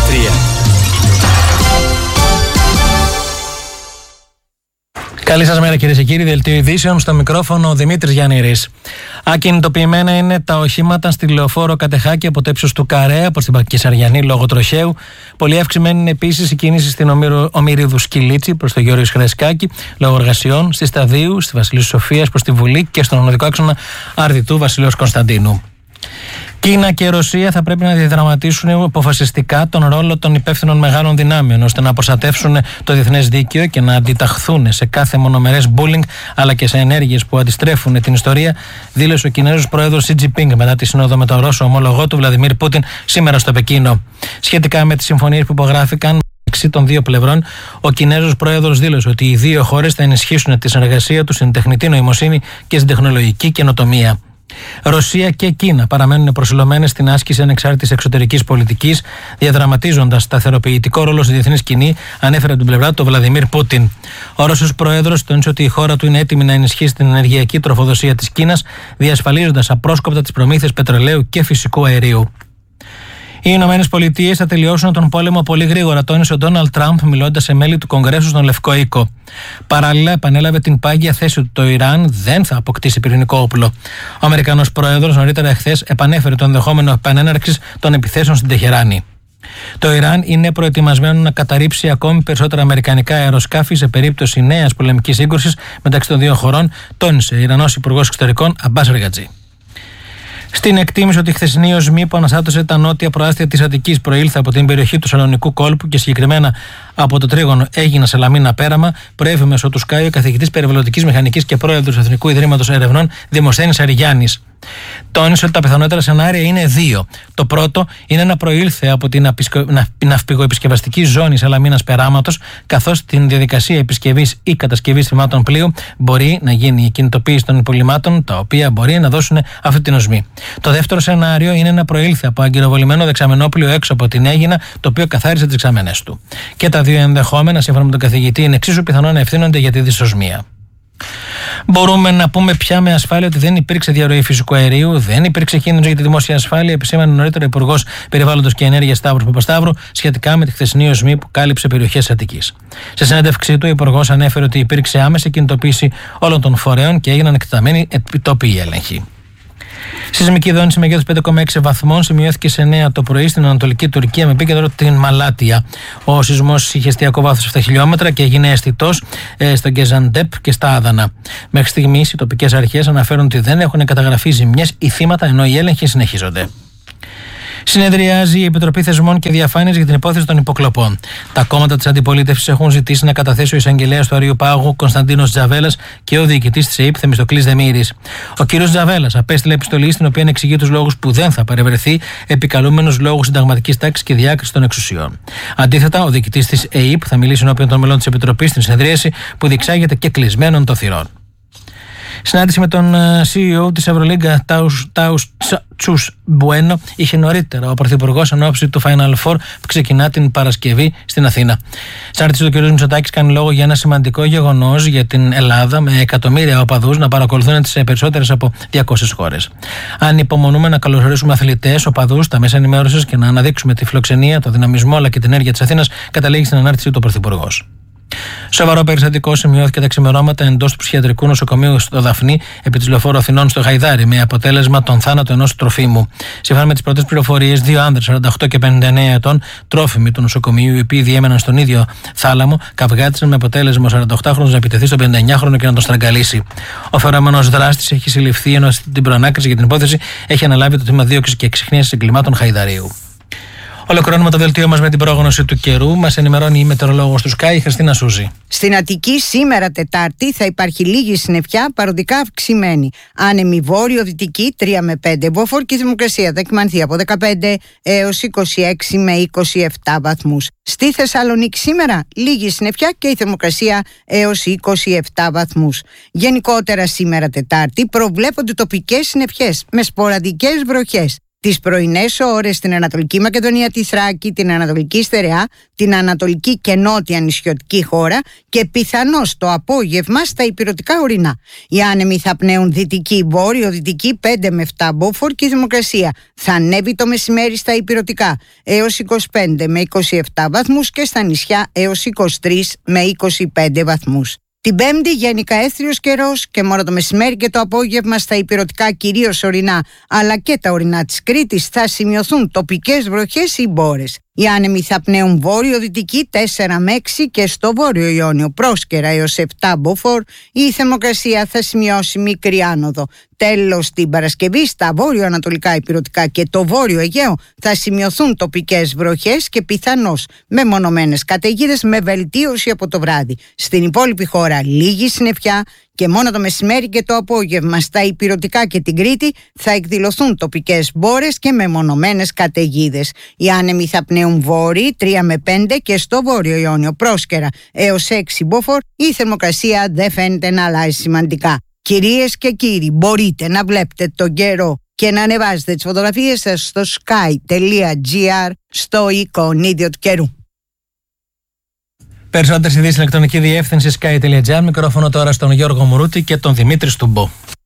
Καλή σας μέρα κυρίες και κύριοι, δελτίο ειδήσεων, στο μικρόφωνο ο Δημήτρης Γιαννήρης. Ακινητοποιημένα είναι τα οχήματα στη Λεωφόρο Κατεχάκη από το ύψος του Καρέα προς την Κεσαριανή λόγω τροχαίου. Πολύ αυξημένη είναι επίσης η κίνηση στην Ομηρίδου Σκυλίτσι προς το Γεώργιο Χρεσκάκη λόγω εργασιών, στη Σταδίου, στη Βασιλείου Σοφίας προς τη Βουλή και στον οδικό άξονα Αρδιτού Βασιλέως Κωνσταντίνου. Κίνα και Ρωσία θα πρέπει να διαδραματίσουν αποφασιστικά τον ρόλο των υπεύθυνων μεγάλων δυνάμεων ώστε να προστατεύσουν το διεθνές δίκαιο και να αντιταχθούν σε κάθε μονομερές bullying αλλά και σε ενέργειες που αντιστρέφουν την ιστορία, δήλωσε ο Κινέζος πρόεδρος Σι Τζινπίνγκ μετά τη σύνοδο με τον Ρώσο ομόλογό του Βλαντιμίρ Πούτιν σήμερα στο Πεκίνο. Σχετικά με τις συμφωνίες που υπογράφηκαν μεταξύ των δύο πλευρών, ο Κινέζος πρόεδρος δήλωσε ότι οι δύο χώρες θα ενισχύσουν τη συνεργασία τους στην τεχνητή νοημοσύνη και στην τεχνολογική καινοτομία. Ρωσία και Κίνα παραμένουν προσιλωμένες στην άσκηση ανεξάρτητης εξωτερικής πολιτικής, διαδραματίζοντας σταθεροποιητικό ρόλο στη διεθνή σκηνή, ανέφερε την πλευρά του Βλαντιμίρ Πούτιν. Ο Ρώσος πρόεδρος τόνισε ότι η χώρα του είναι έτοιμη να ενισχύσει την ενεργειακή τροφοδοσία της Κίνας, διασφαλίζοντας απρόσκοπτα τις προμήθειες πετρελαίου και φυσικού αερίου. Οι Ηνωμένες Πολιτείες θα τελειώσουν τον πόλεμο πολύ γρήγορα, τόνισε ο Ντόναλντ Τραμπ μιλώντας σε μέλη του Κογκρέσου στον Λευκό Οίκο. Παράλληλα, επανέλαβε την πάγια θέση ότι το Ιράν δεν θα αποκτήσει πυρηνικό όπλο. Ο Αμερικανός πρόεδρος νωρίτερα εχθές επανέφερε το ενδεχόμενο επανέναρξης των επιθέσεων στην Τεχεράνη. Το Ιράν είναι προετοιμασμένο να καταρρίψει ακόμη περισσότερα αμερικανικά αεροσκάφη σε περίπτωση νέας πολεμικής σύγκρουσης μεταξύ των δύο χωρών, τόνισε ο Ιρανός Υπουργός Εξωτερικών Αμπάς Αργατζή. Στην εκτίμηση ότι η χθεσινή οσμή που αναστάτωσε τα νότια προάστια της Αττικής προήλθε από την περιοχή του Σαλονικού κόλπου και συγκεκριμένα από το τρίγωνο Αίγινα Σαλαμίνα Πέραμα, προέβη μέσω του ΣΚΑΙ ο καθηγητής περιβαλλοντικής μηχανικής και πρόεδρος του Εθνικού Ιδρύματος Ερευνών Δημοσθένης Αριγιάννης. Τόνισε ότι τα πιθανότερα σενάρια είναι δύο. Το πρώτο είναι να προήλθε από την ναυπηγοεπισκευαστική ζώνη Σαλαμίνας Περάματος, καθώς την διαδικασία επισκευής ή κατασκευής θυμάτων πλοίου μπορεί να γίνει η κινητοποίηση των υπολειμμάτων, τα οποία μπορεί να δώσουν αυτή την οσμή. Το δεύτερο σενάριο είναι να προήλθε από αγκυροβολημένο δεξαμενόπλοιο έξω από την Αίγινα, το οποίο καθάρισε τις δεξαμενές του. Και τα δύο ενδεχόμενα, σύμφωνα με τον καθηγητή, είναι εξίσου πιθανό να ευθύνονται για τη δυσοσμία. Μπορούμε να πούμε πια με ασφάλεια ότι δεν υπήρξε διαρροή φυσικού αερίου, δεν υπήρξε κίνδυνος για τη δημόσια ασφάλεια, επισήμανε νωρίτερα ο Υπουργός Περιβάλλοντος και Ενέργειας Σταύρος Παπασταύρου σχετικά με τη χθεσινή οσμή που κάλυψε περιοχές της Αττικής. Σε συνέντευξή του, ο Υπουργός ανέφερε ότι υπήρξε άμεση κινητοποίηση όλων των φορέων και έγιναν εκτεταμένοι επιτόπιοι έλεγχοι. Σεισμική δόνηση μεγέθους 5,6 βαθμών σημειώθηκε σε 9 το πρωί στην Ανατολική Τουρκία με επίκεντρο την Μαλάτια. Ο σεισμός είχε εστιακό βάθος 7 χιλιόμετρα και έγινε αισθητός στο Γκεζαντέπ και στα Άδανα. Μέχρι στιγμής οι τοπικές αρχές αναφέρουν ότι δεν έχουν καταγραφεί ζημιές ή θύματα, ενώ οι έλεγχοι συνεχίζονται. Συνεδριάζει η Επιτροπή Θεσμών και Διαφάνειας για την υπόθεση των υποκλοπών. Τα κόμματα της αντιπολίτευσης έχουν ζητήσει να καταθέσει ο εισαγγελέας του Αριού Πάγου Κωνσταντίνος Τζαβέλας και ο διοικητής της ΕΥΠ Θεμιστοκλής Δεμήρης. Ο κ. Τζαβέλας απέστειλε επιστολή στην οποία εξηγεί τους λόγους που δεν θα παρευρεθεί, επικαλούμενους λόγους συνταγματικής τάξης και διάκρισης των εξουσιών. Αντίθετα, ο διοικητής της ΕΥΠ θα μιλήσει ενώπιον των μελών της Επιτροπής στην συνεδρίαση που διεξάγεται και κλεισμένων των θυρών. Συνάντηση με τον CEO της Ευρωλίγκα, Τάους Τσους Μπουένο, είχε νωρίτερα ο Πρωθυπουργός εν ώψη του Final Four που ξεκινά την Παρασκευή στην Αθήνα. Συνάρτηση του κ. Μητσοτάκης κάνει λόγο για ένα σημαντικό γεγονός για την Ελλάδα, με εκατομμύρια οπαδούς να παρακολουθούν τις περισσότερες από 200 χώρες. Αν υπομονούμε να καλωσορίσουμε αθλητές, οπαδούς, τα μέσα ενημέρωσης και να αναδείξουμε τη φιλοξενία, το δυναμισμό αλλά και την ενέργεια της Αθήνας, καταλήγει στην ανάρτηση του Πρωθυπουργός. Σοβαρό περιστατικό σημειώθηκε τα ξημερώματα εντός του ψυχιατρικού νοσοκομείου στο Δαφνί, επί της Λεωφόρου Αθηνών στο Γαϊδάρι, με αποτέλεσμα τον θάνατο ενός τροφίμου. Σύμφωνα με τις πρώτες πληροφορίες, δύο άνδρες 48 και 59 ετών, τρόφιμοι του νοσοκομείου, οι οποίοι διέμεναν στον ίδιο θάλαμο, καυγάτισαν με αποτέλεσμα ο 48χρονος να επιτεθεί στον 59χρονο και να τον στραγγαλίσει. Ο φερόμενος δράστης έχει συλληφθεί, ενώ στην προανάκριση για την υπόθεση έχει αναλάβει το τμήμα δίωξης και εξιχνίασης εγκλημάτων Χαϊδαρίου. Ολοκληρώνουμε το δελτίο μας με την πρόγνωση του καιρού. Μας ενημερώνει η μετεωρολόγος του ΣΚΑΙ, η Χριστίνα Σούζη. Στην Αττική σήμερα Τετάρτη θα υπάρχει λίγη συννεφιά, παροδικά αυξημένη. Άνεμη βόρειο-δυτική 3 με 5 μποφόρ και η θερμοκρασία θα εκμανθεί από 15 έως 26 με 27 βαθμούς. Στη Θεσσαλονίκη σήμερα λίγη συννεφιά και η θερμοκρασία έως 27 βαθμούς. Γενικότερα σήμερα Τετάρτη προβλέπονται τοπικές συννεφιές με σποραδικές βροχές. Τις πρωινές ώρες στην Ανατολική Μακεδονία, τη Θράκη, την Ανατολική Στερεά, την Ανατολική και Νότια νησιωτική χώρα και πιθανώς το απόγευμα στα ηπειρωτικά ορεινά. Οι άνεμοι θα πνέουν δυτική, βόρειο-δυτική 5 με 7 μποφόρ και η θερμοκρασία θα ανέβει το μεσημέρι στα ηπειρωτικά έως 25 με 27 βαθμούς και στα νησιά έως 23 με 25 βαθμούς. Την Πέμπτη γενικά έθριος καιρός και μόνο το μεσημέρι και το απόγευμα στα ηπειρωτικά κυρίως ορεινά αλλά και τα ορεινά της Κρήτης θα σημειωθούν τοπικές βροχές ή μπόρες. Οι άνεμοι θα πνέουν βόρειο-δυτική 4 με 6 και στο βόρειο Ιόνιο πρόσκαιρα έως 7 μποφόρ. Η θερμοκρασία θα σημειώσει μικρή άνοδο. Τέλος, την Παρασκευή στα βόρειο-ανατολικά ηπειρωτικά και το βόρειο Αιγαίο θα σημειωθούν τοπικές βροχές και πιθανώς μεμονωμένες καταιγίδες με βελτίωση από το βράδυ. Στην υπόλοιπη χώρα λίγη συννεφιά και μόνο το μεσημέρι και το απόγευμα στα ηπειρωτικά και την Κρήτη θα εκδηλωθούν τοπικές μπόρες και μεμονωμένες καταιγίδες. Οι άνεμοι θα πνέουν βόρειοι 3 με 5 και στο βόρειο Ιόνιο πρόσκαιρα έως 6 μποφόρ. Η θερμοκρασία δεν φαίνεται να αλλάζει σημαντικά. Κυρίες και κύριοι, μπορείτε να βλέπετε τον καιρό και να ανεβάζετε τις φωτογραφίες σας στο sky.gr στο εικονίδιο του καιρού. Περισσότερες ειδήσεις ηλεκτρονική διεύθυνση sky.gr. Μικρόφωνο τώρα στον Γιώργο Μουρούτη και τον Δημήτρη Στουμπό.